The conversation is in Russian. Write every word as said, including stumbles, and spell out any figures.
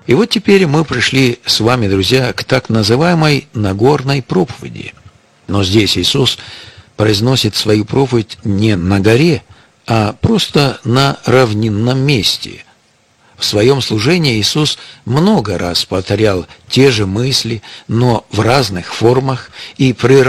И вот теперь мы пришли с вами, друзья, к так называемой Нагорной проповеди. Но здесь Иисус произносит свою проповедь не на горе, а просто на равнинном месте. В своем служении Иисус много раз повторял те же мысли, но в разных формах и при